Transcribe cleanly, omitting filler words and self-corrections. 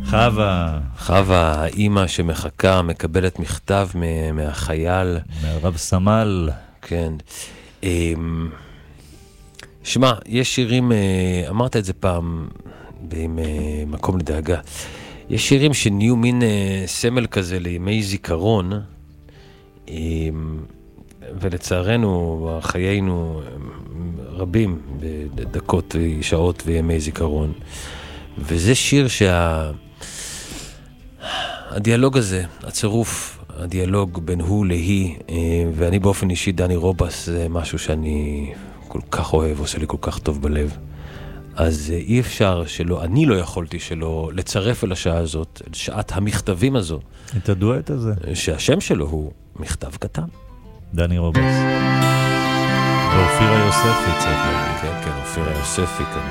חווה, האימא שמחכה, מקבלת מכתב מהחייל. מהרב סמל. כן. שמע, יש שירים, אמרת את זה פעם, במקום לדאגה, יש שירים שנהיו מין סמל כזה לימי זיכרון, ולצערנו, חיינו רבים בדקות, שעות וימי זיכרון. וזה שיר הדיאלוג הזה, הצירוף, הדיאלוג בין הוא להיא, ואני באופן אישי, דני רובס, זה משהו שאני כל כך אוהב, עושה לי כל כך טוב בלב. אז אי אפשר שלא, אני לא יכולתי שלא לצרף אל השעה הזאת, אל שעת המכתבים הזו. את הדואט הזה. שהשם שלו הוא מכתב קטן. דני רובס. ואופירה יוספי צריך להגיד. כן, כן, אופירה יוספי כאן.